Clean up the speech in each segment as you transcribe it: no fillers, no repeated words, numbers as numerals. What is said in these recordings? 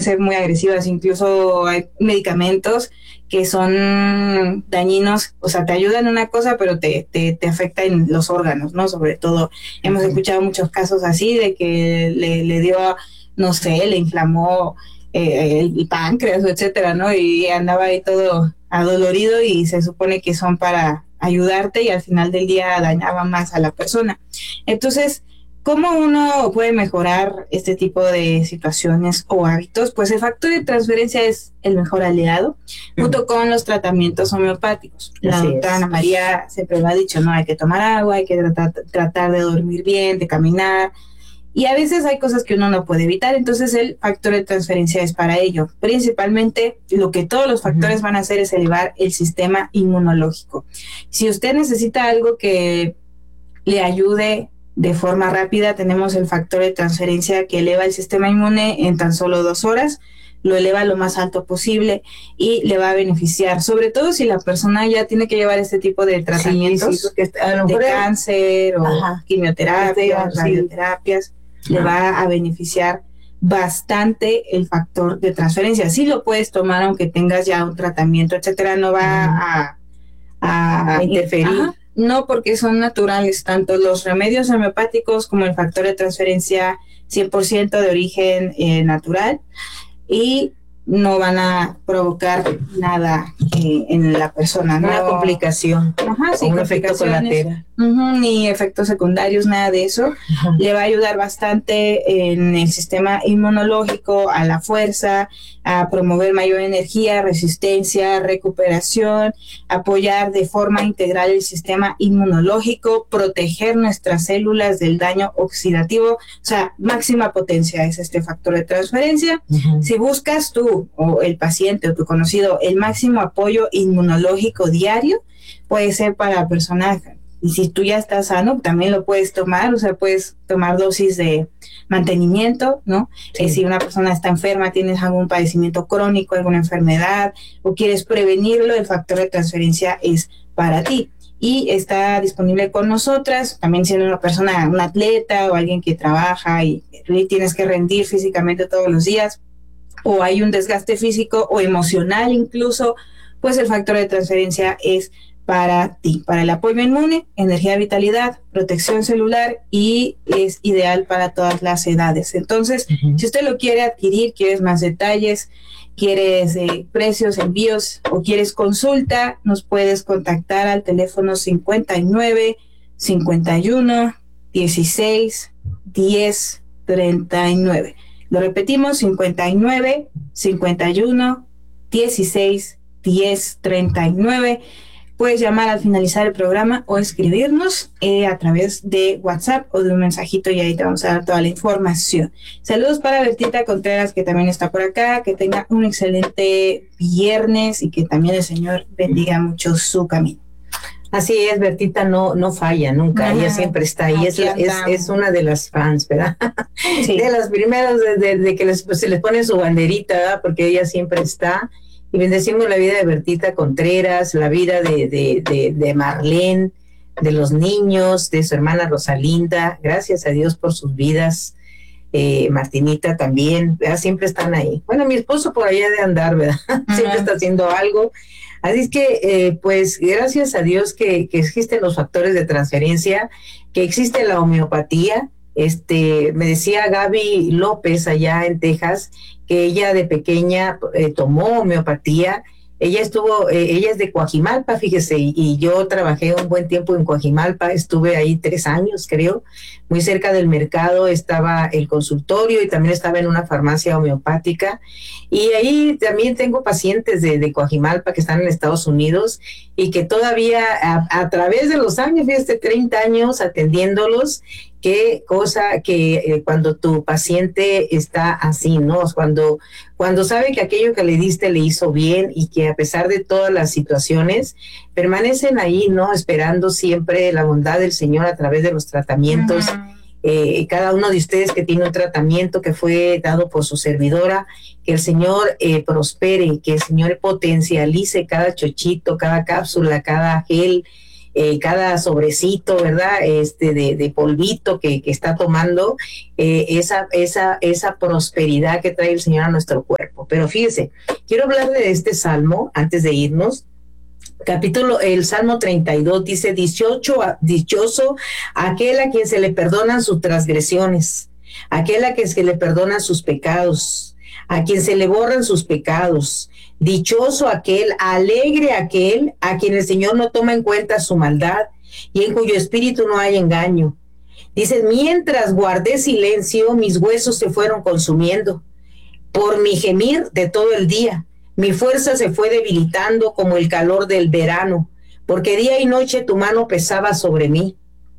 ser muy agresivas, incluso hay medicamentos que son dañinos, o sea, te ayudan en una cosa, pero te afectan los órganos, ¿no? Sobre todo, hemos escuchado muchos casos así, de que le dio, no sé, le inflamó el páncreas, etcétera, ¿no? Y andaba ahí todo adolorido, y se supone que son para ayudarte, y al final del día dañaba más a la persona. Entonces, ¿cómo uno puede mejorar este tipo de situaciones o hábitos? Pues el factor de transferencia es el mejor aliado, junto con los tratamientos homeopáticos. La doctora Ana María siempre lo ha dicho, ¿no? Hay que tomar agua, hay que tratar de dormir bien, de caminar, y a veces hay cosas que uno no puede evitar, entonces el factor de transferencia es para ello. Principalmente, lo que todos los factores van a hacer es elevar el sistema inmunológico. Si usted necesita algo que le ayude de forma rápida, tenemos el factor de transferencia que eleva el sistema inmune en tan solo 2 horas, lo eleva lo más alto posible y le va a beneficiar, sobre todo si la persona ya tiene que llevar este tipo de tratamientos de cáncer o quimioterapias, radioterapias, le va a beneficiar bastante el factor de transferencia. Sí lo puedes tomar aunque tengas ya un tratamiento, etcétera, no va a interferir. No, porque son naturales, tanto los remedios homeopáticos como el factor de transferencia 100% de origen natural, y no van a provocar nada en la persona, ¿no? Una complicación, un efecto colateral. Ni efectos secundarios, nada de eso. Le va a ayudar bastante en el sistema inmunológico, a la fuerza, a promover mayor energía, resistencia, recuperación, apoyar de forma integral el sistema inmunológico, proteger nuestras células del daño oxidativo. O sea, máxima potencia es este factor de transferencia. Si buscas tú o el paciente o tu conocido el máximo apoyo inmunológico diario, puede ser para personas. Y si tú ya estás sano, también lo puedes tomar, o sea, puedes tomar dosis de mantenimiento, ¿no? Si una persona está enferma, tienes algún padecimiento crónico, alguna enfermedad, o quieres prevenirlo, el factor de transferencia es para ti. Y está disponible con nosotras, también siendo una persona, un atleta o alguien que trabaja y tienes que rendir físicamente todos los días, o hay un desgaste físico o emocional incluso, pues el factor de transferencia es para ti, para el apoyo inmune, energía, vitalidad, protección celular, y es ideal para todas las edades. Entonces, si usted lo quiere adquirir, quieres más detalles, quieres precios, envíos o quieres consulta, nos puedes contactar al teléfono 59 51 16 10 39. Lo repetimos, 59 51 16 10 39. Puedes llamar al finalizar el programa o escribirnos a través de WhatsApp o de un mensajito, y ahí te vamos a dar toda la información. Saludos para Bertita Contreras, que también está por acá. Que tenga un excelente viernes y que también el Señor bendiga mucho su camino. Así es, Bertita no falla nunca, ella siempre está ahí, es una de las fans, ¿verdad? Sí. De las primeras, de que se les pone su banderita, ¿verdad? Porque ella siempre está. Y bendecimos la vida de Bertita Contreras, la vida de Marlene, de los niños, de su hermana Rosalinda. Gracias a Dios por sus vidas. Martinita también, ¿verdad? Siempre están ahí. Bueno, mi esposo por allá de andar, ¿verdad? Siempre está haciendo algo. Así es que, pues, gracias a Dios que existen los factores de transferencia, que existe la homeopatía. Me decía Gaby López allá en Texas que ella de pequeña tomó homeopatía. Ella es de Coajimalpa, fíjese, y yo trabajé un buen tiempo en Coajimalpa, estuve ahí 3 años, creo, muy cerca del mercado estaba el consultorio y también estaba en una farmacia homeopática, y ahí también tengo pacientes de Coajimalpa que están en Estados Unidos y que todavía a través de los años, fíjate, 30 años atendiéndolos. Qué cosa que cuando tu paciente está así, ¿no? Cuando sabe que aquello que le diste le hizo bien y que a pesar de todas las situaciones permanecen ahí, ¿no? Esperando siempre la bondad del Señor a través de los tratamientos. Cada uno de ustedes que tiene un tratamiento que fue dado por su servidora, que el Señor prospere, que el Señor potencialice cada chochito, cada cápsula, cada gel, cada sobrecito, ¿verdad? De polvito que está tomando, esa prosperidad que trae el Señor a nuestro cuerpo. Pero fíjese, quiero hablar de este salmo antes de irnos. El Salmo 32 dice, dichoso aquel a quien se le perdonan sus transgresiones, aquel a quien se le perdonan sus pecados, a quien se le borran sus pecados. Dichoso aquel, alegre aquel a quien el Señor no toma en cuenta su maldad y en cuyo espíritu no hay engaño. Dice, mientras guardé silencio, mis huesos se fueron consumiendo por mi gemir de todo el día. Mi fuerza se fue debilitando como el calor del verano, porque día y noche tu mano pesaba sobre mí.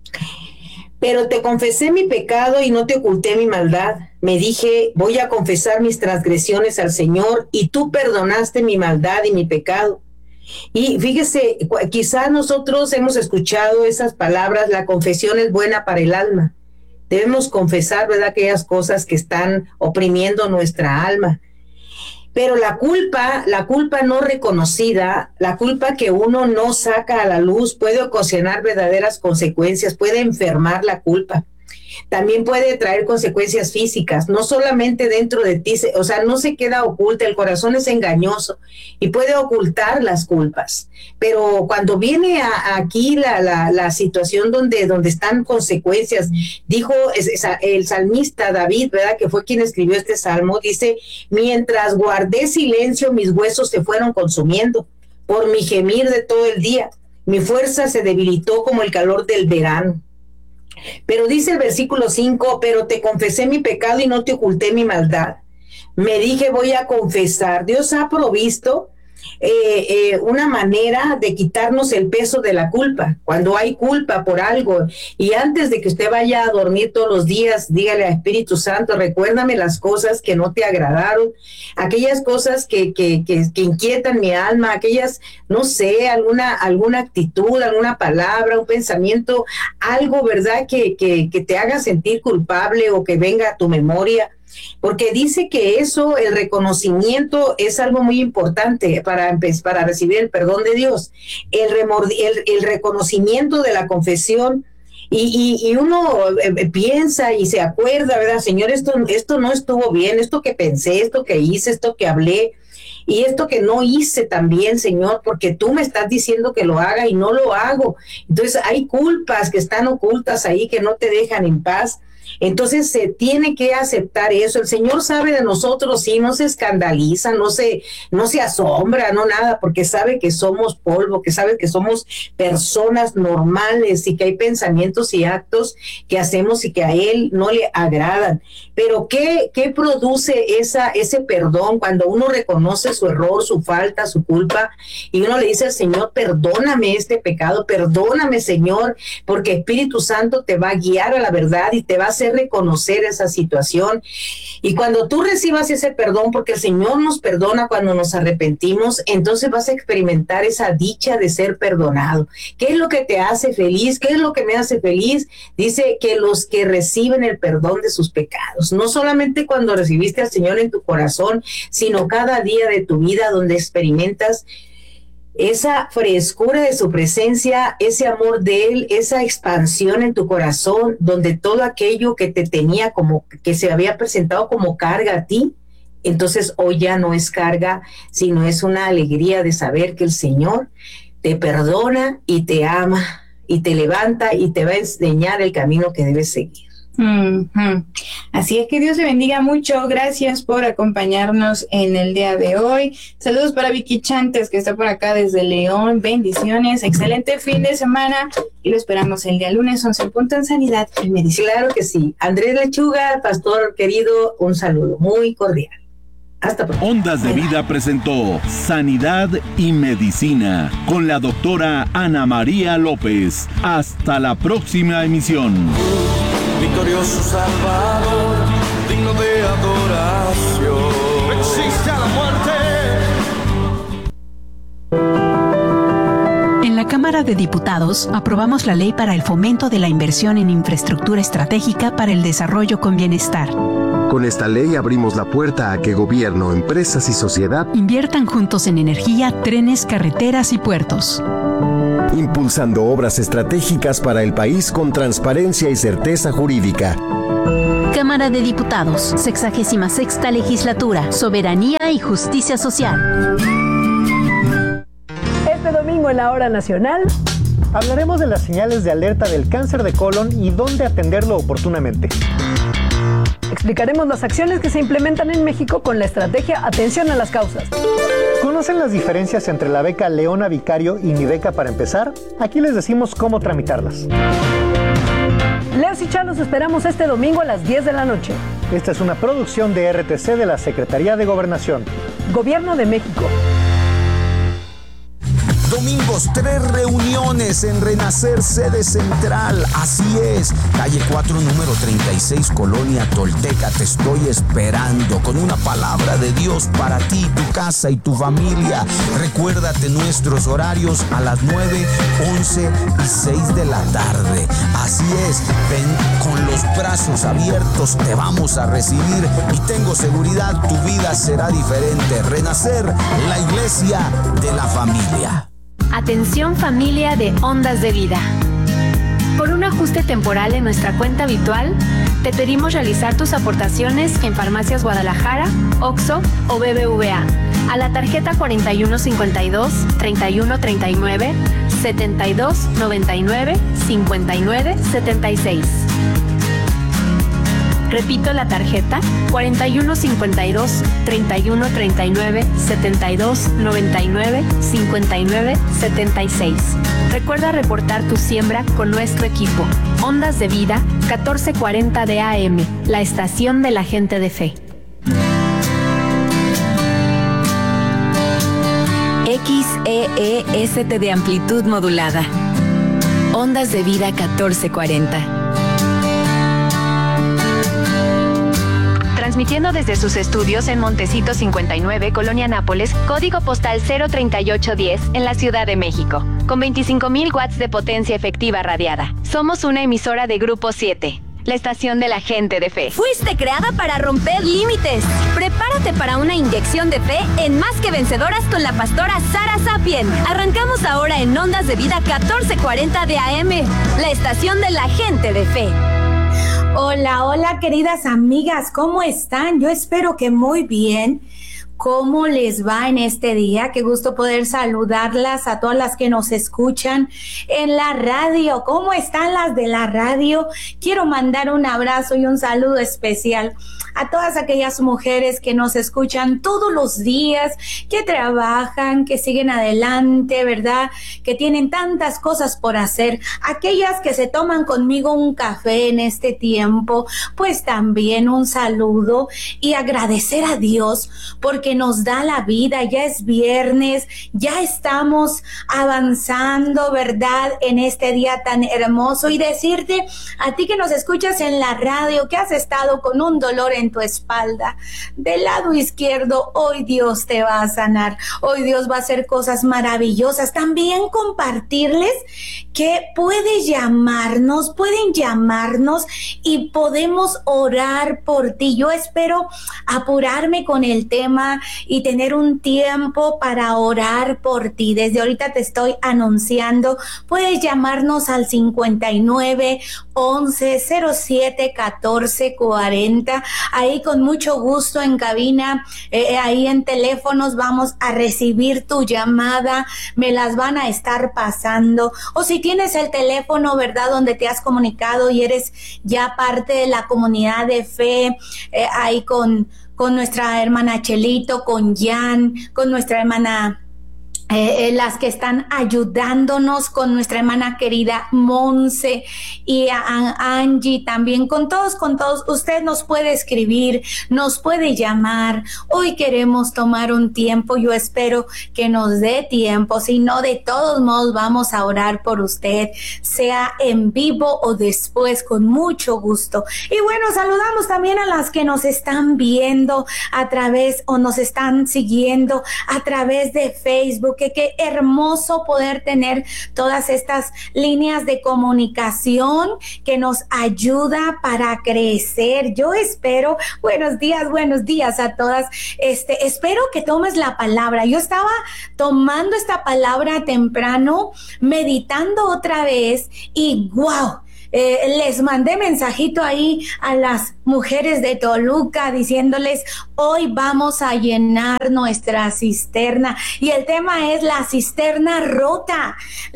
Pero te confesé mi pecado y no te oculté mi maldad. Me dije, voy a confesar mis transgresiones al Señor, y tú perdonaste mi maldad y mi pecado. Y fíjese, quizás nosotros hemos escuchado esas palabras, la confesión es buena para el alma. Debemos confesar, ¿verdad?, aquellas cosas que están oprimiendo nuestra alma. Pero la culpa no reconocida, la culpa que uno no saca a la luz puede ocasionar verdaderas consecuencias, puede enfermar la culpa. También puede traer consecuencias físicas, no solamente dentro de ti, o sea, no se queda oculta, el corazón es engañoso y puede ocultar las culpas. Pero cuando viene aquí la situación donde están consecuencias, dijo el salmista David, ¿verdad?, que fue quien escribió este salmo, dice, mientras guardé silencio, mis huesos se fueron consumiendo por mi gemir de todo el día. Mi fuerza se debilitó como el calor del verano. Pero dice el versículo 5, pero te confesé mi pecado y no te oculté mi maldad. Me dije, voy a confesar. Dios ha provisto una manera de quitarnos el peso de la culpa. Cuando hay culpa por algo, y antes de que usted vaya a dormir todos los días, dígale al Espíritu Santo, recuérdame las cosas que no te agradaron, aquellas cosas que inquietan mi alma, aquellas, no sé, alguna actitud, alguna palabra, un pensamiento, algo, ¿verdad?, que te haga sentir culpable o que venga a tu memoria. Porque dice que eso, el reconocimiento, es algo muy importante para recibir el perdón de Dios. El reconocimiento de la confesión, y uno piensa y se acuerda, ¿verdad? Señor, esto no estuvo bien, esto que pensé, esto que hice, esto que hablé, y esto que no hice también, Señor, porque tú me estás diciendo que lo haga y no lo hago. Entonces hay culpas que están ocultas ahí que no te dejan en paz. Entonces se tiene que aceptar eso. El Señor sabe de nosotros, sí, no se escandaliza, no se asombra, no nada, porque sabe que somos polvo, que sabe que somos personas normales y que hay pensamientos y actos que hacemos y que a Él no le agradan. Pero ¿qué produce ese perdón cuando uno reconoce su error, su falta, su culpa, y uno le dice al Señor, perdóname este pecado, perdóname, Señor, porque Espíritu Santo te va a guiar a la verdad y te va a hacer reconocer esa situación? Y cuando tú recibas ese perdón, porque el Señor nos perdona cuando nos arrepentimos, entonces vas a experimentar esa dicha de ser perdonado. ¿Qué es lo que te hace feliz? ¿Qué es lo que me hace feliz? Dice que los que reciben el perdón de sus pecados, no solamente cuando recibiste al Señor en tu corazón, sino cada día de tu vida donde experimentas esa frescura de su presencia, ese amor de Él, esa expansión en tu corazón, donde todo aquello que te tenía como que se había presentado como carga a ti, entonces hoy ya no es carga, sino es una alegría de saber que el Señor te perdona y te ama y te levanta y te va a enseñar el camino que debes seguir. Mm-hmm. Así es, que Dios te bendiga mucho. Gracias por acompañarnos en el día de hoy. Saludos para Vicky Chantes, que está por acá desde León. Bendiciones, excelente fin de semana y lo esperamos el día lunes 11 en punto en Sanidad y Medicina. Claro que sí. Andrés Lechuga, pastor querido, un saludo muy cordial. Hasta pronto. Ondas de Vida presentó Sanidad y Medicina con la doctora Ana María López. Hasta la próxima emisión. Victorioso Salvador, digno de adoración. No existe a la muerte. En la Cámara de Diputados aprobamos la ley para el fomento de la inversión en infraestructura estratégica para el desarrollo con bienestar. Con esta ley abrimos la puerta a que gobierno, empresas y sociedad inviertan juntos en energía, trenes, carreteras y puertos, impulsando obras estratégicas para el país con transparencia y certeza jurídica. Cámara de Diputados, 66ª Legislatura, Soberanía y Justicia Social. Este domingo en la Hora Nacional hablaremos de las señales de alerta del cáncer de colon y dónde atenderlo oportunamente. Explicaremos las acciones que se implementan en México con la estrategia Atención a las Causas. ¿Conocen las diferencias entre la beca Leona Vicario y Mi Beca para Empezar? Aquí les decimos cómo tramitarlas. Leos y Chá los esperamos este domingo a las 10 de la noche. Esta es una producción de RTC de la Secretaría de Gobernación. Gobierno de México. Domingos, 3 reuniones en Renacer, sede central. Así es, calle 4, número 36, Colonia Tolteca. Te estoy esperando con una palabra de Dios para ti, tu casa y tu familia. Recuérdate nuestros horarios a las 9, 11 y 6 de la tarde. Así es, ven con los brazos abiertos, te vamos a recibir y tengo seguridad, tu vida será diferente. Renacer, la iglesia de la familia. Atención familia de Ondas de Vida. Por un ajuste temporal en nuestra cuenta habitual, te pedimos realizar tus aportaciones en Farmacias Guadalajara, OXXO o BBVA a la tarjeta 4152 3139 7299 5976. Repito la tarjeta 4152 3139 7299 5976. Recuerda reportar tu siembra con nuestro equipo. Ondas de Vida 1440 de AM, la estación de la gente de fe. XEEST de amplitud modulada. Ondas de Vida 1440. Transmitiendo desde sus estudios en Montecito 59, Colonia Nápoles, código postal 03810, en la Ciudad de México, con 25,000 watts de potencia efectiva radiada. Somos una emisora de Grupo 7, la estación de la gente de fe. Fuiste creada para romper límites. Prepárate para una inyección de fe en Más que Vencedoras con la pastora Sara Sapien. Arrancamos ahora en Ondas de Vida 1440 de AM, la estación de la gente de fe. Hola, hola queridas amigas, ¿cómo están? Yo espero que muy bien. ¿Cómo les va en este día? Qué gusto poder saludarlas a todas las que nos escuchan en la radio. ¿Cómo están las de la radio? Quiero mandar un abrazo y un saludo especial a todas aquellas mujeres que nos escuchan todos los días, que trabajan, que siguen adelante, ¿verdad? Que tienen tantas cosas por hacer. Aquellas que se toman conmigo un café en este tiempo, pues también un saludo y agradecer a Dios porque nos da la vida. Ya es viernes, ya estamos avanzando, ¿verdad? En este día tan hermoso, y decirte a ti que nos escuchas en la radio, que has estado con un dolor en tu espalda, del lado izquierdo, hoy Dios te va a sanar, hoy Dios va a hacer cosas maravillosas. También compartirles que pueden llamarnos y podemos orar por ti. Yo espero apurarme con el tema y tener un tiempo para orar por ti. Desde ahorita te estoy anunciando, puedes llamarnos al 59 11 07 14 40. Ahí con mucho gusto en cabina, ahí en teléfonos vamos a recibir tu llamada, me las van a estar pasando. O si tienes el teléfono, ¿verdad?, donde te has comunicado y eres ya parte de la comunidad de fe, ahí con nuestra hermana Chelito, con Jan, con nuestra hermana las que están ayudándonos, con nuestra hermana querida Monse y a Angie también, con todos, usted nos puede escribir, nos puede llamar. Hoy queremos tomar un tiempo, yo espero que nos dé tiempo, si no, de todos modos vamos a orar por usted, sea en vivo o después, con mucho gusto. Y bueno, saludamos también a las que nos están viendo a través o nos están siguiendo a través de Facebook. Qué hermoso poder tener todas estas líneas de comunicación que nos ayuda para crecer. Yo espero, buenos días a todas. Espero que tomes la palabra. Yo estaba tomando esta palabra temprano, meditando otra vez y wow, les mandé mensajito ahí a las mujeres de Toluca diciéndoles, hoy vamos a llenar nuestra cisterna. Y el tema es la cisterna rota,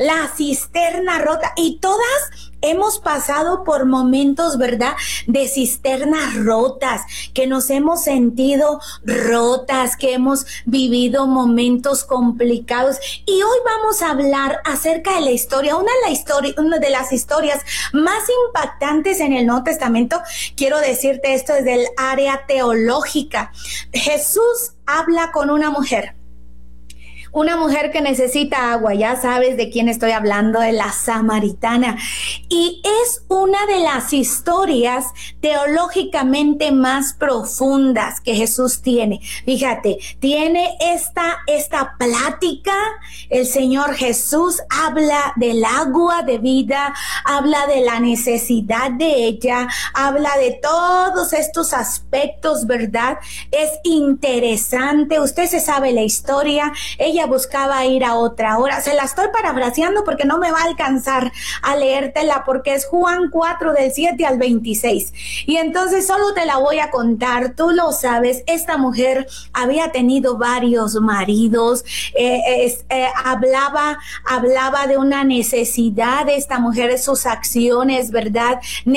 y todas hemos pasado por momentos, ¿verdad?, de cisternas rotas, que nos hemos sentido rotas, que hemos vivido momentos complicados. Y hoy vamos a hablar acerca de la historia, una de las historias más impactantes en el Nuevo Testamento. Quiero decirte esto desde el área teológica. Jesús habla con una mujer que necesita agua. Ya sabes de quién estoy hablando, de la samaritana. Y es una de las historias teológicamente más profundas que Jesús tiene. Fíjate, tiene esta plática. El Señor Jesús habla del agua de vida, habla de la necesidad de ella, habla de todos estos aspectos, ¿verdad? Es interesante. Usted se sabe la historia. Ella buscaba ir a otra hora. Se la estoy parafraseando porque no me va a alcanzar a leértela, porque es Juan 4 del 7 al 26. Y entonces solo te la voy a contar. Tú lo sabes, esta mujer había tenido varios maridos, hablaba de una necesidad de esta mujer, sus acciones, ¿verdad?,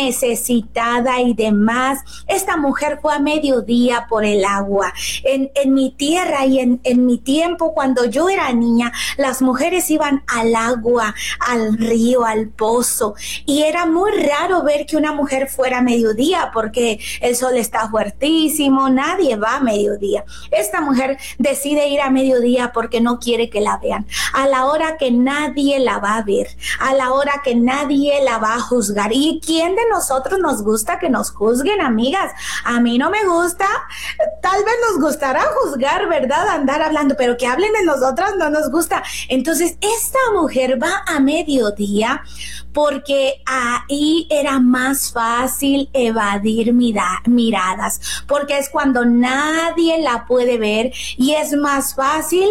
necesitada y demás. Esta mujer fue a mediodía por el agua. En mi tierra y en mi tiempo, cuando yo era niña, las mujeres iban al agua, al río, al pozo, y era muy raro ver que una mujer fuera a mediodía porque el sol está fuertísimo, nadie va a mediodía. Esta mujer decide ir a mediodía porque no quiere que la vean, a la hora que nadie la va a ver, a la hora que nadie la va a juzgar. ¿Y quién de nosotros nos gusta que nos juzguen, amigas? A mí no me gusta. Tal vez nos gustará juzgar, ¿verdad?, andar hablando, pero que hablen de nosotros no nos gusta. Entonces esta mujer va a mediodía porque ahí era más fácil evadir miradas, porque es cuando nadie la puede ver y es más fácil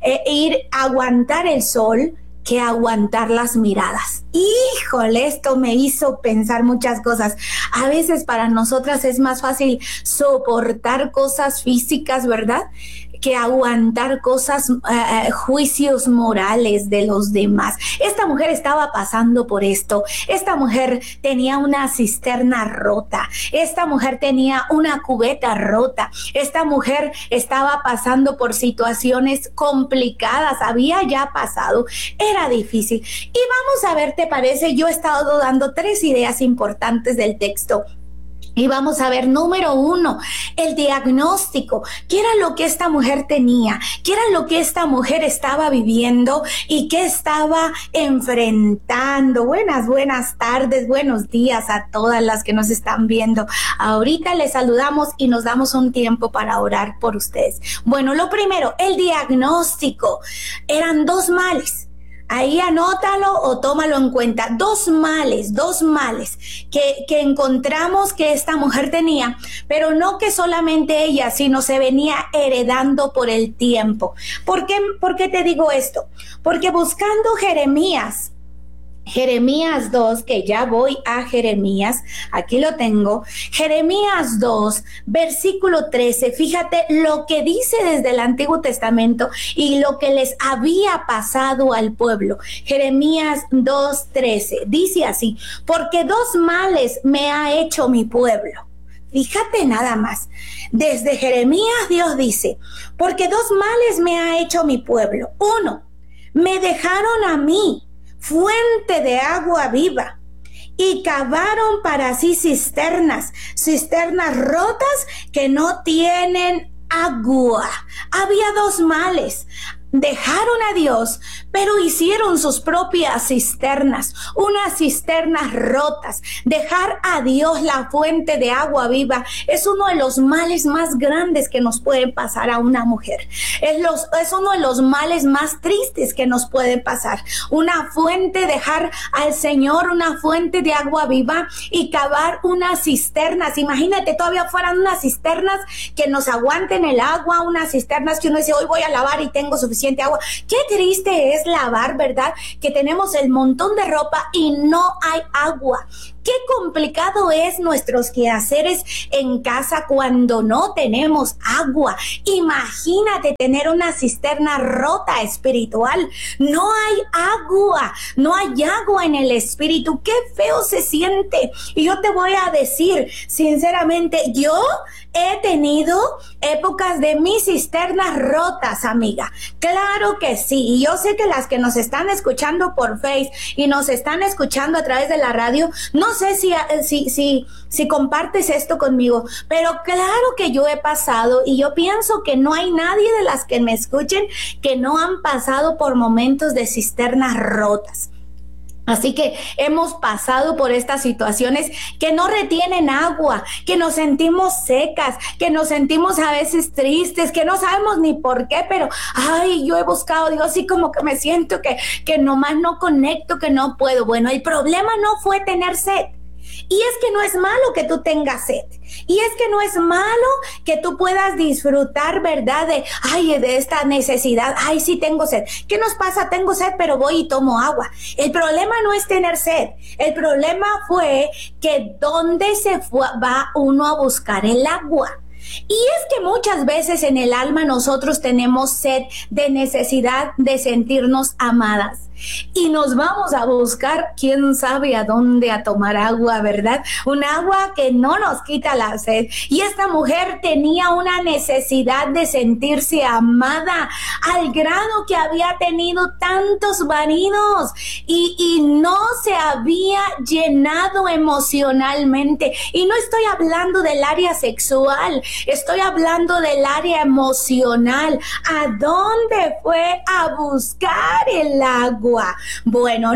ir a aguantar el sol que aguantar las miradas. Híjole, esto me hizo pensar muchas cosas. A veces para nosotras es más fácil soportar cosas físicas, ¿verdad?, que aguantar cosas, juicios morales de los demás. Esta mujer estaba pasando por esto. Esta mujer tenía una cisterna rota. Esta mujer tenía una cubeta rota. Esta mujer estaba pasando por situaciones complicadas. Había ya pasado. Era difícil. Y vamos a ver, ¿te parece? Yo he estado dando 3 ideas importantes del texto. Y vamos a ver, número 1, el diagnóstico. ¿Qué era lo que esta mujer tenía? ¿Qué era lo que esta mujer estaba viviendo y qué estaba enfrentando? Buenas tardes, buenos días a todas las que nos están viendo. Ahorita les saludamos y nos damos un tiempo para orar por ustedes. Bueno, lo primero, el diagnóstico. Eran 2 males. Ahí anótalo o tómalo en cuenta. 2 males que encontramos que esta mujer tenía, pero no que solamente ella, sino se venía heredando por el tiempo. ¿Por qué te digo esto? Porque buscando Jeremías 2, que ya voy a Jeremías, aquí lo tengo, Jeremías 2, versículo 13, fíjate lo que dice desde el Antiguo Testamento y lo que les había pasado al pueblo. Jeremías 2:13, dice así: porque 2 males me ha hecho mi pueblo. Fíjate nada más, desde Jeremías Dios dice: porque 2 males me ha hecho mi pueblo. 1, me dejaron a mí, fuente de agua viva, y cavaron para sí cisternas rotas que no tienen agua. Había 2 males. Dejaron a Dios, pero hicieron sus propias cisternas, unas cisternas rotas. Dejar a Dios, la fuente de agua viva, es uno de los males más grandes que nos pueden pasar a una mujer. Es uno de los males más tristes que nos pueden pasar. Una fuente, dejar al Señor, una fuente de agua viva y cavar unas cisternas. Imagínate, todavía fueran unas cisternas que nos aguanten el agua, unas cisternas que uno dice, hoy voy a lavar y tengo suficiente agua. Qué triste es lavar, ¿verdad? Que tenemos el montón de ropa y no hay agua. Qué complicado es nuestros quehaceres en casa cuando no tenemos agua. Imagínate tener una cisterna rota espiritual. No hay agua, no hay agua en el espíritu. Qué feo se siente. Y yo te voy a decir, sinceramente, yo he tenido épocas de mis cisternas rotas, amiga. Claro que sí. Y yo sé que las que nos están escuchando por Face y nos están escuchando a través de la radio, no sé si compartes esto conmigo, pero claro que yo he pasado, y yo pienso que no hay nadie de las que me escuchen que no han pasado por momentos de cisternas rotas. Así que hemos pasado por estas situaciones que no retienen agua, que nos sentimos secas, que nos sentimos a veces tristes, que no sabemos ni por qué, pero yo he buscado a Dios y como que me siento que nomás no conecto, que no puedo. Bueno, el problema no fue tener sed. Y es que no es malo que tú tengas sed. Y es que no es malo que tú puedas disfrutar, ¿verdad? De esta necesidad. Sí tengo sed. ¿Qué nos pasa? Tengo sed, pero voy y tomo agua. El problema no es tener sed. El problema fue que ¿dónde va uno a buscar el agua? Y es que muchas veces en el alma nosotros tenemos sed de necesidad de sentirnos amadas. Y nos vamos a buscar, quién sabe a dónde, a tomar agua, ¿verdad? Un agua que no nos quita la sed. Y esta mujer tenía una necesidad de sentirse amada, al grado que había tenido tantos maridos y no se había llenado emocionalmente. Y no estoy hablando del área sexual, estoy hablando del área emocional. ¿A dónde fue a buscar el agua? Bueno,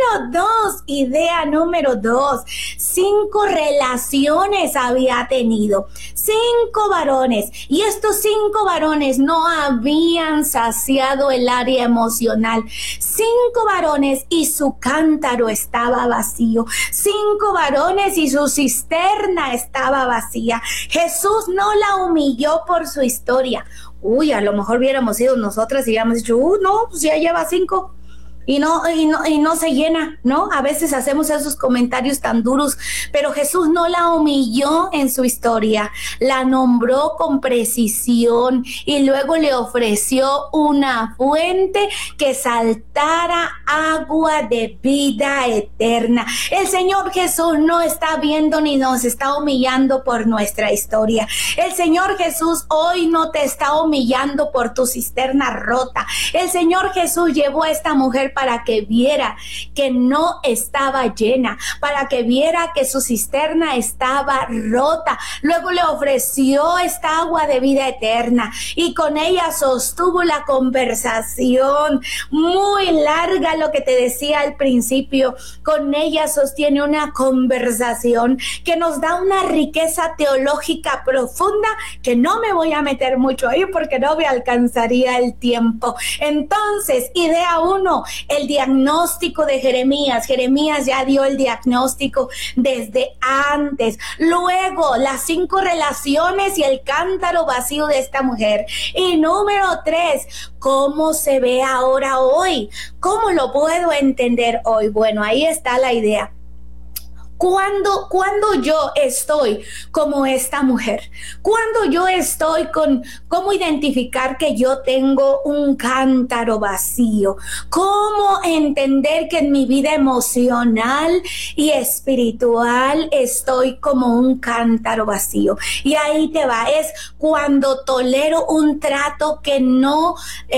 idea número 2, 5 relaciones había tenido, 5 varones, y estos 5 varones no habían saciado el área emocional. 5 varones y su cántaro estaba vacío, 5 varones y su cisterna estaba vacía. Jesús no la humilló por su historia. A lo mejor hubiéramos sido nosotras y hubiéramos dicho, no, pues ya lleva 5. Y no se llena, ¿no? A veces hacemos esos comentarios tan duros, pero Jesús no la humilló en su historia, la nombró con precisión y luego le ofreció una fuente que saltara agua de vida eterna. El Señor Jesús no está viendo ni nos está humillando por nuestra historia. El Señor Jesús hoy no te está humillando por tu cisterna rota. El Señor Jesús llevó a esta mujer para que viera que no estaba llena, para que viera que su cisterna estaba rota. Luego le ofreció esta agua de vida eterna y con ella sostuvo la conversación muy larga, lo que te decía al principio. Con ella sostiene una conversación que nos da una riqueza teológica profunda que no me voy a meter mucho ahí porque no me alcanzaría el tiempo. Entonces, idea 1, el diagnóstico de Jeremías. Jeremías ya dio el diagnóstico desde antes. Luego, las 5 relaciones y el cántaro vacío de esta mujer. Y número 3, ¿cómo se ve ahora hoy? ¿Cómo lo puedo entender hoy? Bueno, ahí está la idea. Cuando yo estoy como esta mujer, cuando yo estoy con cómo identificar que yo tengo un cántaro vacío, cómo entender que en mi vida emocional y espiritual estoy como un cántaro vacío. Y ahí te va, es cuando tolero un trato que no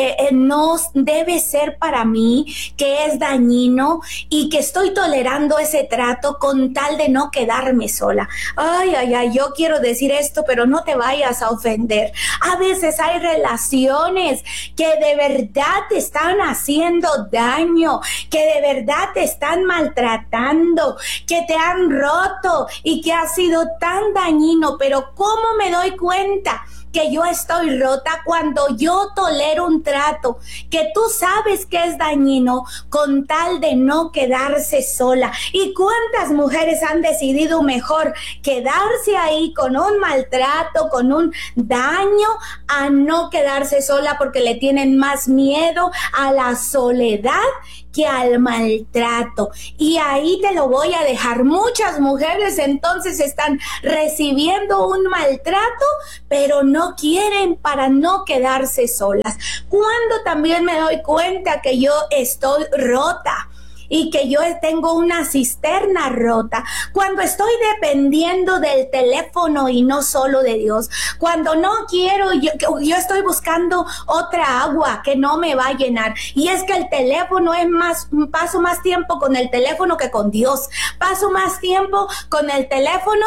debe ser para mí, que es dañino y que estoy tolerando ese trato con tal de no quedarme sola. Yo quiero decir esto, pero no te vayas a ofender. A veces hay relaciones que de verdad te están haciendo daño, que de verdad te están maltratando, que te han roto y que ha sido tan dañino. Pero ¿cómo me doy cuenta que yo estoy rota? Cuando yo tolero un trato que tú sabes que es dañino con tal de no quedarse sola. ¿Y cuántas mujeres han decidido mejor quedarse ahí con un maltrato, con un daño, a no quedarse sola porque le tienen más miedo a la soledad que al maltrato. Y ahí te lo voy a dejar. Muchas mujeres entonces están recibiendo un maltrato, pero no quieren para no quedarse solas. Cuando también me doy cuenta que yo estoy rota y que yo tengo una cisterna rota, cuando estoy dependiendo del teléfono y no solo de Dios, cuando no quiero, yo estoy buscando otra agua que no me va a llenar, y es que el teléfono es paso más tiempo con el teléfono que con Dios, paso más tiempo con el teléfono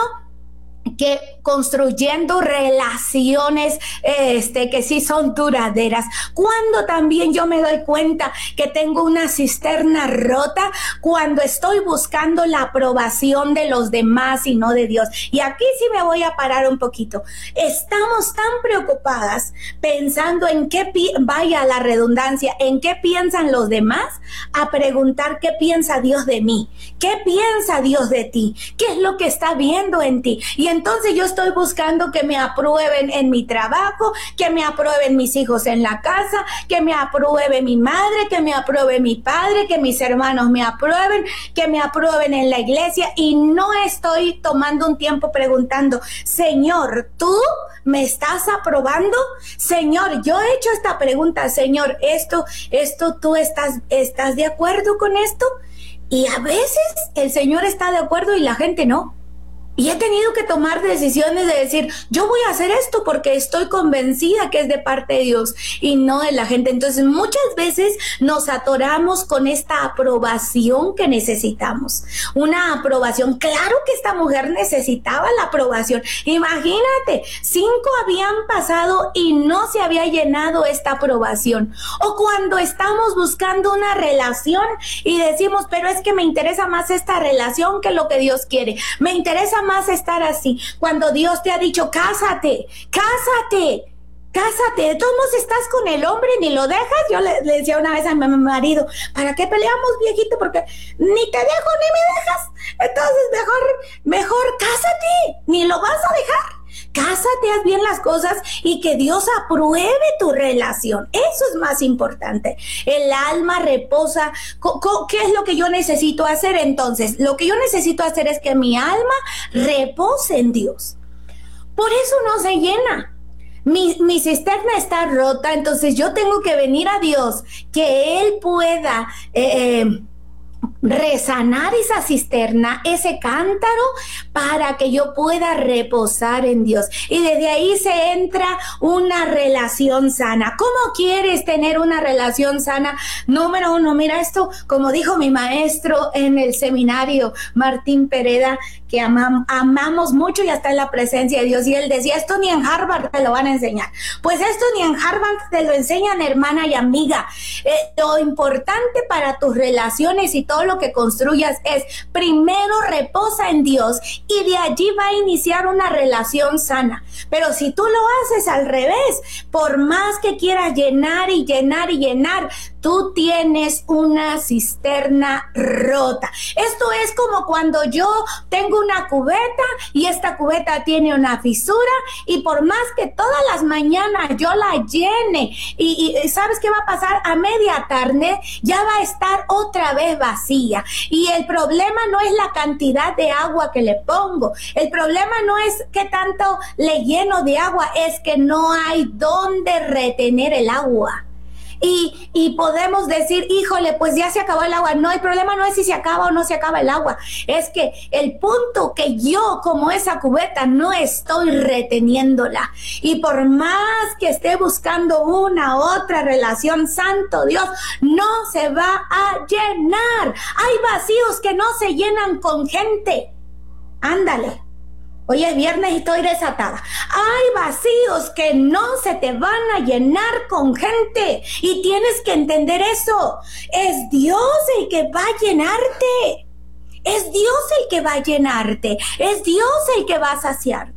que construyendo relaciones que sí son duraderas. Cuando también yo me doy cuenta que tengo una cisterna rota, cuando estoy buscando la aprobación de los demás y no de Dios. Y aquí sí me voy a parar un poquito. Estamos tan preocupadas pensando en qué, vaya la redundancia, en qué piensan los demás, a preguntar qué piensa Dios de mí, qué piensa Dios de ti, qué es lo que está viendo en ti. Y entonces yo estoy buscando que me aprueben en mi trabajo, que me aprueben mis hijos en la casa, que me apruebe mi madre, que me apruebe mi padre, que mis hermanos me aprueben, que me aprueben en la iglesia, y no estoy tomando un tiempo preguntando, Señor, ¿tú me estás aprobando? Señor, yo he hecho esta pregunta, Señor, esto, ¿tú estás de acuerdo con esto? Y a veces el Señor está de acuerdo y la gente no. Y he tenido que tomar decisiones de decir, yo voy a hacer esto porque estoy convencida que es de parte de Dios y no de la gente. Entonces muchas veces nos atoramos con esta aprobación que necesitamos. Una aprobación. Claro que esta mujer necesitaba la aprobación. Imagínate, 5 habían pasado y no se había llenado esta aprobación. O cuando estamos buscando una relación y decimos, pero es que me interesa más esta relación que lo que Dios quiere. Me interesa más estar así, cuando Dios te ha dicho cásate, de todos modos estás con el hombre, ni lo dejas. Yo le decía una vez a mi marido, ¿para qué peleamos, viejito? Porque ni te dejo ni me dejas, entonces mejor cásate, ni lo vas a dejar. Cásate, haz bien las cosas y que Dios apruebe tu relación. Eso es más importante. El alma reposa. ¿Qué es lo que yo necesito hacer entonces? Lo que yo necesito hacer es que mi alma repose en Dios. Por eso no se llena. Mi cisterna está rota, entonces yo tengo que venir a Dios, que Él pueda resanar esa cisterna, ese cántaro, para que yo pueda reposar en Dios. Y desde ahí se entra una relación sana. ¿Cómo quieres tener una relación sana? Número 1, mira esto, como dijo mi maestro en el seminario, Martín Pereda, que amamos mucho y hasta en la presencia de Dios. Y él decía, esto ni en Harvard te lo van a enseñar. Pues esto ni en Harvard te lo enseñan, hermana y amiga. Lo importante para tus relaciones y todo lo que construyas es, primero reposa en Dios y de allí va a iniciar una relación sana. Pero si tú lo haces al revés, por más que quieras llenar y llenar y llenar, tú tienes una cisterna rota. Esto es como cuando yo tengo una cubeta y esta cubeta tiene una fisura, y por más que todas las mañanas yo la llene y ¿sabes qué va a pasar? A media tarde ya va a estar otra vez vacía. Y el problema no es la cantidad de agua que le pongo, el problema no es qué tanto le lleno de agua, es que no hay dónde retener el agua. Y podemos decir, híjole, pues ya se acabó el agua. No, el problema no es si se acaba o no se acaba el agua, es que el punto que yo, como esa cubeta, no estoy reteniéndola. Y por más que esté buscando una otra relación, santo Dios, no se va a llenar. Hay vacíos que no se llenan con gente. Ándale. Hoy es viernes y estoy desatada. Hay vacíos que no se te van a llenar con gente. Y tienes que entender eso. Es Dios el que va a llenarte. Es Dios el que va a llenarte. Es Dios el que va a saciarte.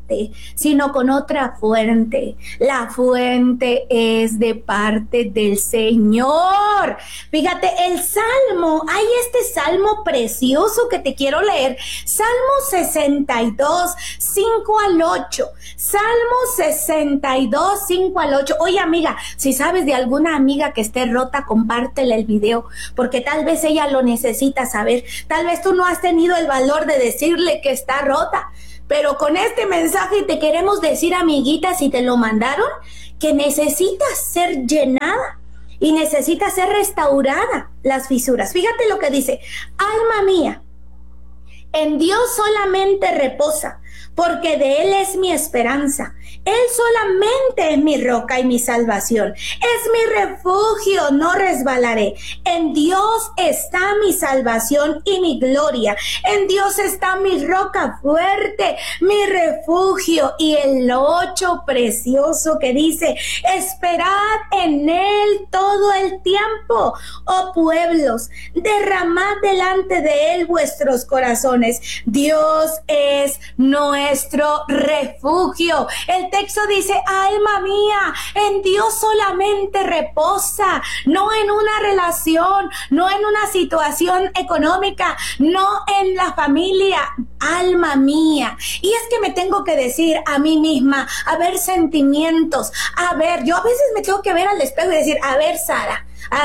fuente, sino con otra fuente. La fuente es de parte del Señor. Fíjate, el Salmo, hay este Salmo precioso que te quiero leer. Salmo 62, 5 al 8. Salmo 62, 5 al 8. Oye, amiga, si sabes de alguna amiga que esté rota, compártele el video, porque tal vez ella lo necesita saber. Tal vez tú no has tenido el valor de decirle que está rota, pero con este mensaje te queremos decir, amiguita, si te lo mandaron, que necesitas ser llenada y necesitas ser restaurada las fisuras. Fíjate lo que dice: alma mía, en Dios solamente reposa, porque de Él es mi esperanza. Él solamente es mi roca y mi salvación. Es mi refugio, no resbalaré. En Dios está mi salvación y mi gloria. En Dios está mi roca fuerte, mi refugio. Y el 8 precioso que dice: esperad en Él todo el tiempo, oh pueblos, derramad delante de Él vuestros corazones. Dios es nuestro refugio. El texto dice: alma mía, en Dios solamente reposa, no en una relación, no en una situación económica, no en la familia. Alma mía. Y es que me tengo que decir a mí misma, a ver, sentimientos, a ver, yo a veces me tengo que ver al espejo y decir: a ver, Sara,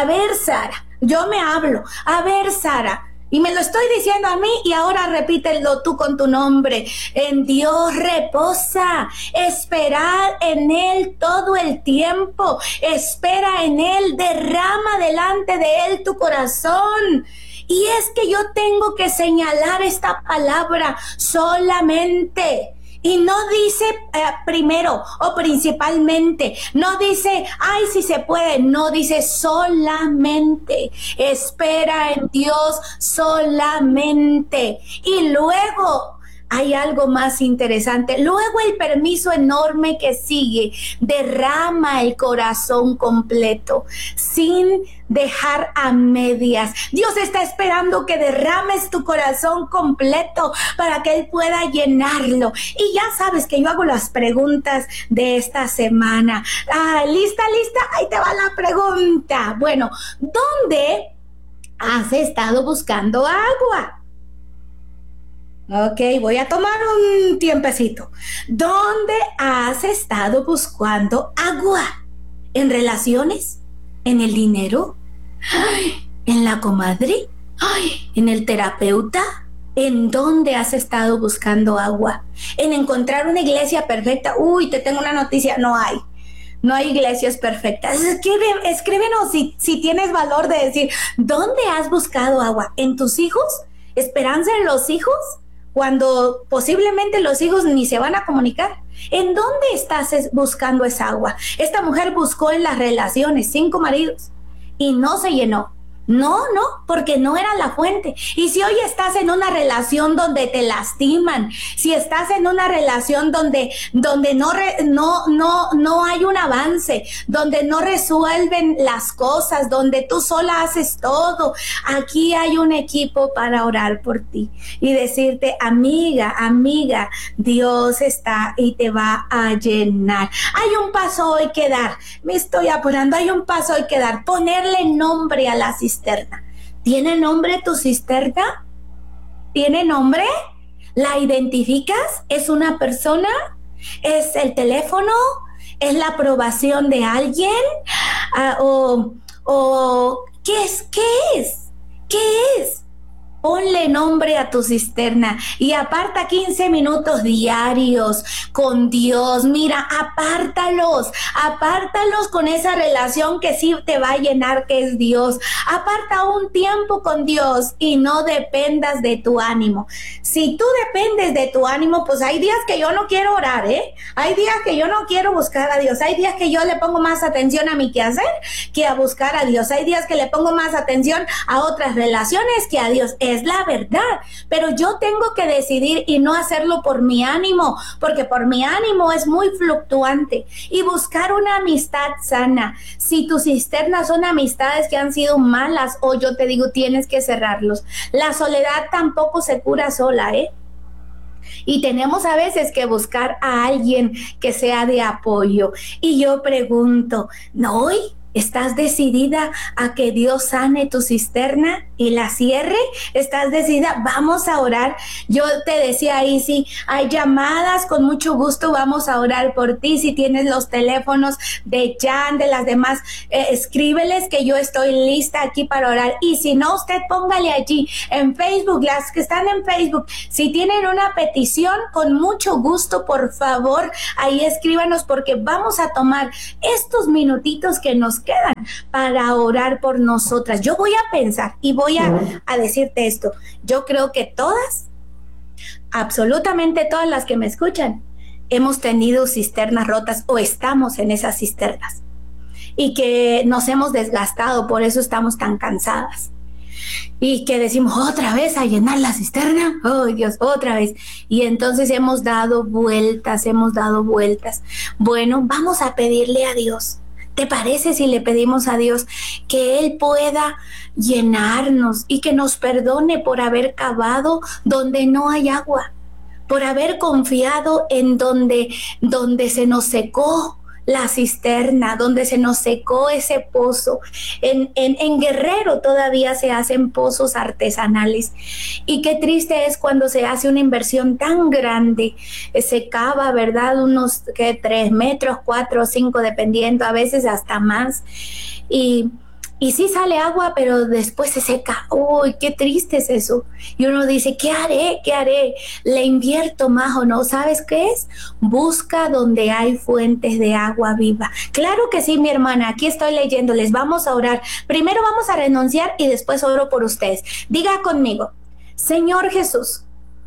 yo me hablo, a ver, Sara. Y me lo estoy diciendo a mí, y ahora repítelo tú con tu nombre. En Dios reposa, esperad en Él todo el tiempo, espera en Él, derrama delante de Él tu corazón. Y es que yo tengo que señalar esta palabra solamente. Y no dice primero o principalmente, no dice, ay, si se puede, no, dice solamente. Espera en Dios solamente. Y luego hay algo más interesante. Luego el permiso enorme que sigue, derrama el corazón completo, sin dejar a medias. Dios está esperando que derrames tu corazón completo para que Él pueda llenarlo. Y ya sabes que yo hago las preguntas de esta semana. ¿Lista? Ahí te va la pregunta. Bueno, ¿dónde has estado buscando agua? Ok, voy a tomar un tiempecito. ¿Dónde has estado buscando agua? ¿En relaciones? ¿En el dinero? ¡Ay! ¿En la comadre? ¡Ay! ¿En el terapeuta? ¿En dónde has estado buscando agua? ¿En encontrar una iglesia perfecta? Uy, te tengo una noticia, no hay. No hay iglesias perfectas. Escríbenos si tienes valor de decir, ¿dónde has buscado agua? ¿En tus hijos? ¿Esperanza en los hijos? Cuando posiblemente los hijos ni se van a comunicar. ¿En dónde estás buscando esa agua? Esta mujer buscó en las relaciones 5 maridos y no se llenó. No, porque no era la fuente. Y si hoy estás en una relación donde te lastiman, si estás en una relación donde no hay un avance, donde no resuelven las cosas, donde tú sola haces todo, aquí hay un equipo para orar por ti y decirte, amiga, Dios está y te va a llenar. Hay un paso hoy que dar, me estoy apurando, hay un paso hoy que dar, ponerle nombre a la cisterna. ¿Tiene nombre tu cisterna? ¿Tiene nombre? ¿La identificas? ¿Es una persona? ¿Es el teléfono? ¿Es la aprobación de alguien? ¿Qué es? ¿Qué es? Ponle nombre a tu cisterna y aparta 15 minutos diarios con Dios. Mira, apártalos con esa relación que sí te va a llenar, que es Dios. Aparta un tiempo con Dios y no dependas de tu ánimo. Si tú dependes de tu ánimo, pues hay días que yo no quiero orar, Hay días que yo no quiero buscar a Dios. Hay días que yo le pongo más atención a mi quehacer que a buscar a Dios. Hay días que le pongo más atención a otras relaciones que a Dios. Es la verdad, pero yo tengo que decidir y no hacerlo por mi ánimo, porque por mi ánimo es muy fluctuante, y buscar una amistad sana. Si tus cisternas son amistades que han sido malas, o yo te digo, tienes que cerrarlos. La soledad tampoco se cura sola, Y tenemos a veces que buscar a alguien que sea de apoyo. Y yo pregunto, ¿no hoy estás decidida a que Dios sane tu cisterna y la cierre? ¿Estás decidida? Vamos a orar. Yo te decía ahí, si hay llamadas, con mucho gusto vamos a orar por ti. Si tienes los teléfonos de Jan, de las demás, escríbeles que yo estoy lista aquí para orar. Y si no, usted póngale allí en Facebook, las que están en Facebook, si tienen una petición, con mucho gusto, por favor, ahí escríbanos, porque vamos a tomar estos minutitos que nos quedan para orar por nosotras. Yo voy a pensar y voy a decirte esto. Yo creo que todas, absolutamente todas las que me escuchan, hemos tenido cisternas rotas o estamos en esas cisternas y que nos hemos desgastado, por eso estamos tan cansadas. Y que decimos, otra vez a llenar la cisterna, oh Dios, otra vez. Y entonces hemos dado vueltas. Bueno, vamos a pedirle a Dios. ¿Te parece si le pedimos a Dios que Él pueda llenarnos y que nos perdone por haber cavado donde no hay agua, por haber confiado en donde se nos secó la cisterna, donde se nos secó ese pozo? En Guerrero todavía se hacen pozos artesanales, y qué triste es cuando se hace una inversión tan grande. Se cava, ¿verdad? Unos 3 metros, 4 o 5, dependiendo, a veces hasta más, y sí sale agua, pero después se seca. ¡Uy, qué triste es eso! Y uno dice, ¿qué haré? ¿Le invierto más o no? ¿Sabes qué es? Busca donde hay fuentes de agua viva. Claro que sí, mi hermana, aquí estoy leyéndoles. Vamos a orar. Primero vamos a renunciar y después oro por ustedes. Diga conmigo, Señor Jesús,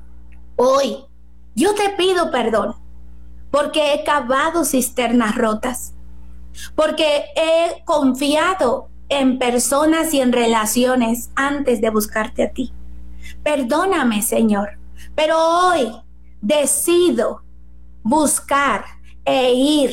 hoy yo te pido perdón porque he cavado cisternas rotas, porque he confiado en personas y en relaciones antes de buscarte a ti. Perdóname, Señor, pero hoy decido buscar e ir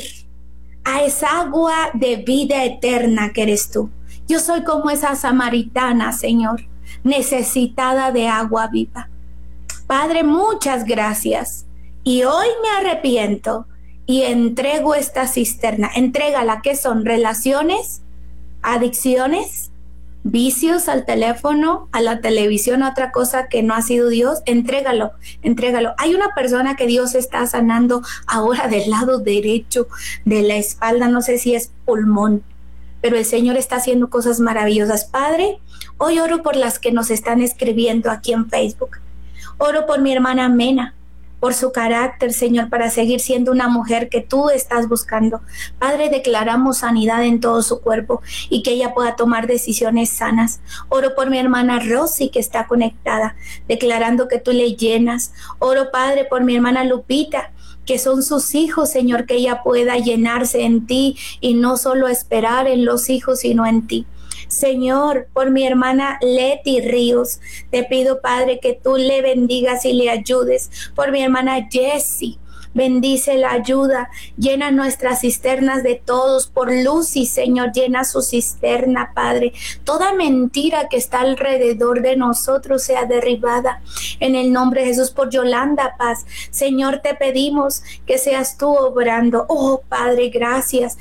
a esa agua de vida eterna que eres tú. Yo soy como esa samaritana, Señor, necesitada de agua viva. Padre, muchas gracias. Y hoy me arrepiento y entrego esta cisterna. Entrégala. ¿Qué son? Relaciones, adicciones, vicios al teléfono, a la televisión, a otra cosa que no ha sido Dios. Entrégalo. Hay una persona que Dios está sanando ahora del lado derecho de la espalda, no sé si es pulmón, pero el Señor está haciendo cosas maravillosas. Padre, hoy oro por las que nos están escribiendo aquí en Facebook. Oro por mi hermana Mena, por su carácter, Señor, para seguir siendo una mujer que tú estás buscando. Padre, declaramos sanidad en todo su cuerpo y que ella pueda tomar decisiones sanas. Oro por mi hermana Rosy, que está conectada, declarando que tú le llenas. Oro, Padre, por mi hermana Lupita, que son sus hijos, Señor, que ella pueda llenarse en ti y no solo esperar en los hijos, sino en ti. Señor, por mi hermana Leti Ríos, te pido, Padre, que tú le bendigas y le ayudes. Por mi hermana Jessie, bendice la ayuda, llena nuestras cisternas de todos. Por Lucy, Señor, llena su cisterna, Padre. Toda mentira que está alrededor de nosotros sea derribada en el nombre de Jesús. Por Yolanda Paz, Señor, te pedimos que seas tú obrando. Oh, Padre, gracias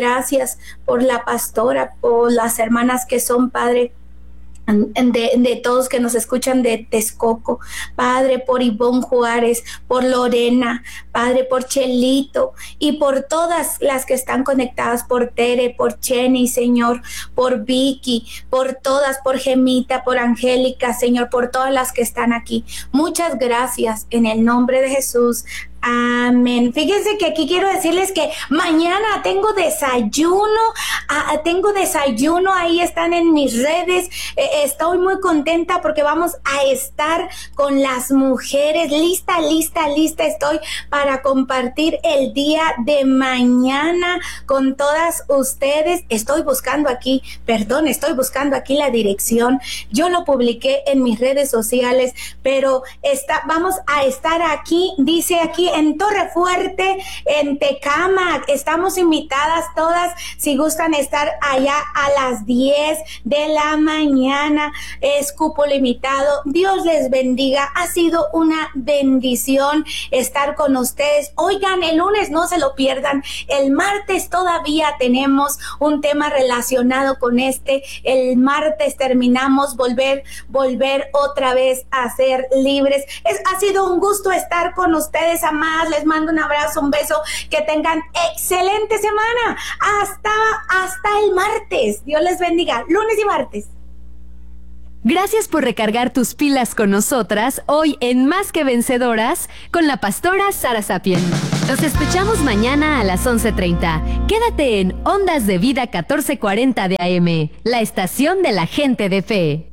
por la pastora, por las hermanas que son, Padre, de todos que nos escuchan de Texcoco, Padre, por Ivonne Juárez, por Lorena, Padre, por Chelito y por todas las que están conectadas, por Tere, por Jenny, Señor, por Vicky, por todas, por Gemita, por Angélica, Señor, por todas las que están aquí. Muchas gracias en el nombre de Jesús. Amén. Fíjense que aquí quiero decirles que mañana tengo desayuno, ahí están en mis redes. Estoy muy contenta porque vamos a estar con las mujeres, lista estoy para para compartir el día de mañana con todas ustedes. Estoy buscando aquí la dirección. Yo lo publiqué en mis redes sociales, pero vamos a estar aquí, dice aquí en Torre Fuerte, en Tecámac. Estamos invitadas todas, si gustan estar allá a las 10 de la mañana. Es cupo limitado. Dios les bendiga. Ha sido una bendición estar con ustedes. Oigan, el lunes no se lo pierdan. El martes todavía tenemos un tema relacionado con el martes terminamos, volver otra vez a ser libres. Ha sido un gusto estar con ustedes, amadas. Les mando un abrazo, un beso. Que tengan excelente semana. Hasta el martes. Dios les bendiga. Lunes y martes. Gracias por recargar tus pilas con nosotras hoy en Más que Vencedoras con la pastora Sara Sapien. Nos escuchamos mañana a las 11:30. Quédate en Ondas de Vida 1440 de AM, la estación de la gente de fe.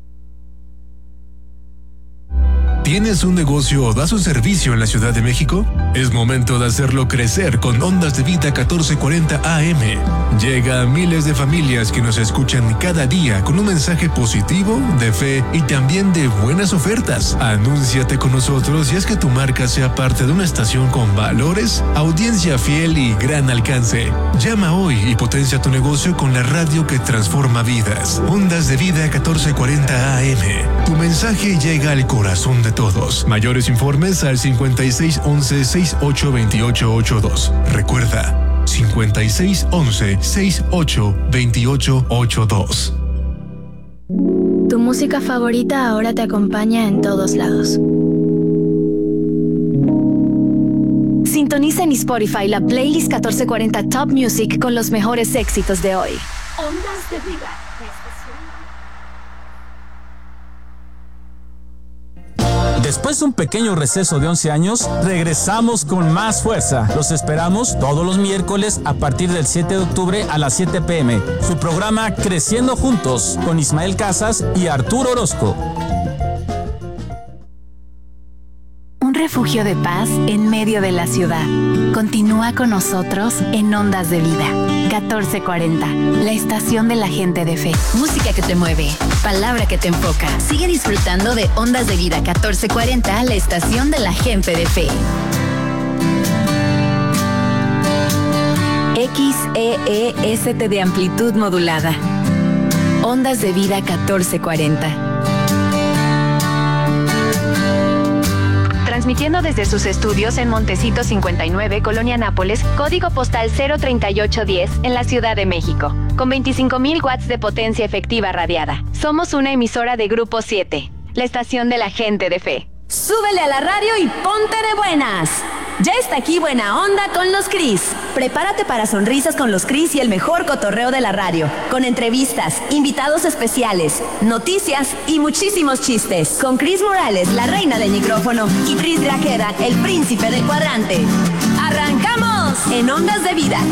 ¿Tienes un negocio o das un servicio en la Ciudad de México? Es momento de hacerlo crecer con Ondas de Vida 1440 AM. Llega a miles de familias que nos escuchan cada día con un mensaje positivo, de fe y también de buenas ofertas. Anúnciate con nosotros y haz que tu marca sea parte de una estación con valores, audiencia fiel y gran alcance. Llama hoy y potencia tu negocio con la radio que transforma vidas. Ondas de Vida 1440 AM. Tu mensaje llega al corazón de todos. Mayores informes al 5611-682882. Recuerda, 5611-682882. Tu música favorita ahora te acompaña en todos lados. Sintoniza en Spotify la playlist 1440 Top Music con los mejores éxitos de hoy. Ondas de Vida. Después de un pequeño receso de 11 años, regresamos con más fuerza. Los esperamos todos los miércoles a partir del 7 de octubre a las 7 p.m. Su programa Creciendo Juntos con Ismael Casas y Arturo Orozco. Un refugio de paz en medio de la ciudad. Continúa con nosotros en Ondas de Vida 1440, la estación de la gente de fe. Música que te mueve, palabra que te enfoca. Sigue disfrutando de Ondas de Vida 1440, la estación de la gente de fe. XEEST de amplitud modulada. Ondas de Vida 1440. Transmitiendo desde sus estudios en Montecito 59, Colonia Nápoles, código postal 03810, en la Ciudad de México, con 25,000 watts de potencia efectiva radiada. Somos una emisora de Grupo 7, la estación de la gente de fe. Súbele a la radio y ponte de buenas. Ya está aquí Buena Onda con los Cris. Prepárate para sonrisas con los Cris y el mejor cotorreo de la radio, con entrevistas, invitados especiales, noticias y muchísimos chistes. Con Cris Morales, la reina del micrófono, y Cris Grajeda, el príncipe del cuadrante. ¡Arrancamos! En Ondas de Vida